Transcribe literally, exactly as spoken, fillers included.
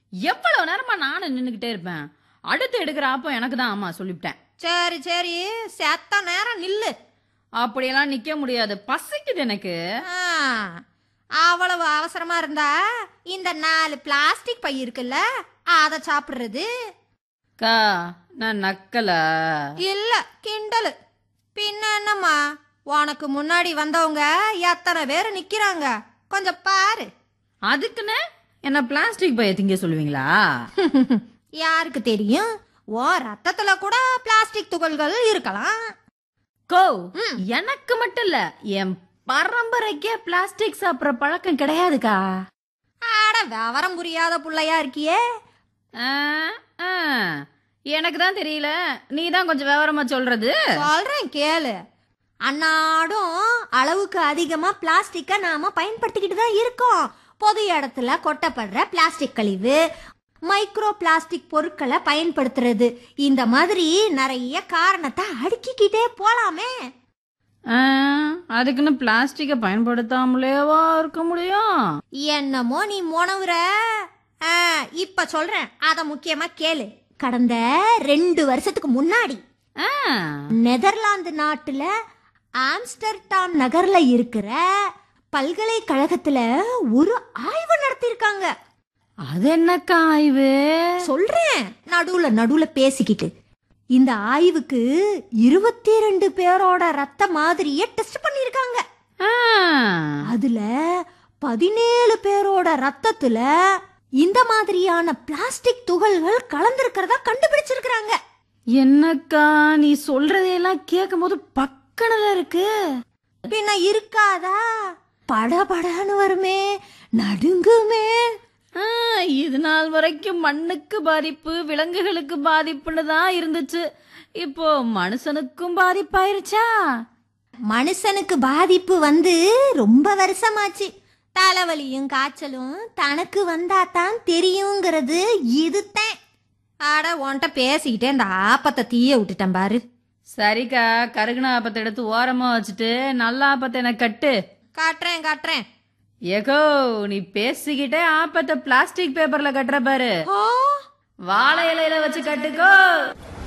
எவ்வளவு நேரமா நானும் நின்னுகிட்டே இருப்பேன். அடுத்து எடுக்கிற ஆப்பம் எனக்கு தான். ஆமா சொல்லிவிட்டேன். சரி சரி செத்த நேரம் நில்லு. அப்படியெல்லாம் நிக்க முடியாது, பசிக்குது எனக்கு. ஆ, அவ்வளவு அவசரமா இருந்தா இந்த நாலு பிளாஸ்டிக் பை இருக்குல்ல அத சாப்பிடுறது. கா நான் நக்கல. இல்ல கிண்டலு. பின்ன என்னம்மா, உனக்கு முன்னாடி வந்தவங்க எத்தனை பேர் நிக்கிறாங்க கொஞ்சம் பாரு. அதுக்குன்னு என்ன பிளாஸ்டிக் பைய திங்க சொல்லுவீங்களா? யாருக்கு தெரியும், ஓ ரத்தத்துல கூட பிளாஸ்டிக் துகள்கள் இருக்கலாம். கோ எனக்கு மட்டும் இல்ல, என் பரம்பரைக்கே பிளாஸ்டிக் சாப்பிடுற பழக்கம் கிடையாதுக்கா. ஆட விவரம் புரியாத புள்ளையா இருக்கியே. ஆ, ஆ, எனக்கு தான் தெரியல, நீ தான் கொஞ்சம் விவரமா சொல்றது. சொல்றேன் கேளு. அன்னாடும் அளவுக்கு அதிகமா பிளாஸ்டிக்கை நாம பயன்படுத்திக்கிட்டு தான் இருக்கோம். பொது இடத்துல கொட்டப்படுற பிளாஸ்டிக் கழிவு, மைக்ரோ பிளாஸ்டிக் பொருட்களை பயன்படுத்துறது, இந்த மாதிரி நிறைய காரணத்தை அடுக்கிக்கிட்டே போலாமே. ஆ, அதுக்குன்னு பிளாஸ்டிக்கை பயன்படுத்தாமலேவா இருக்க முடியும்? என்னமோ நீ மோனவுற. ஆ, இப்ப சொல்றேன், அத முக்கியமா கேளு. கடந்த ரெண்டு வருஷத்துக்கு முன்னாடி ஆ, நெதர்லாந்து நாட்டுல ஆம்ஸ்டர்டாம் நகர்ல இருக்கிற பல்கலைக்கழகத்துல ஒரு ஆய்வு நடத்திருக்காங்க. அது என்னக்கா ஆய்வு? சொல்றேன் நடுவுல நடுவுல பேசிக்கிட்டு. இந்த ஆய்வுக்கு இருபத்தி ரெண்டு பேரோட ரத்த மாதிரியை டெஸ்ட் பண்ணிருக்காங்க. ஆ, அதுல பதினேழு பேரோட ரத்தத்துல இந்த மாதிரியான பிளாஸ்டிக் துகள்கள் கலந்திருக்கிறதா கண்டுபிடிச்சிருக்காங்க. என்னக்கா நீ சொல்றதையெல்லாம் கேட்கும் போது பக்கனல இருக்கு. பின்ன இருக்காதா? படபடன்னு வருமே, நடுங்குமே. ஆ, இது நாள் வரைக்கும் மண்ணுக்கு பாதிப்பு, விலங்குகளுக்கு பாதிப்புன்னு தான் இருந்துச்சு. இப்போ மனுஷனுக்கும் பாதிப்பாயிருச்சா? மனுஷனுக்கு பாதிப்பு வந்து ரொம்ப வருஷமாச்சு. தலைவலியும் காய்ச்சலும் தனக்கு வந்தா தான் தெரியுங்கிறது இதுதான். ஆட உன்கிட்ட பேசிக்கிட்டே இந்த ஆப்பத்தை தீய விட்டுட்டேன் பாரு. சரிக்கா, கருகுன ஆப்பத்தை எடுத்து ஓரமா வச்சுட்டு நல்ல ஆப்பத்தை எனக்கு கட்டு. காட்டுறேன் காட்டுறேன். ஏகோ நீ பேசிக்கிட்டே ஆப்பத்தை பிளாஸ்டிக் பேப்பர்ல கட்டுற பாரு. ஆ, வாழை இலையில வச்சு கட்டுக்கோ.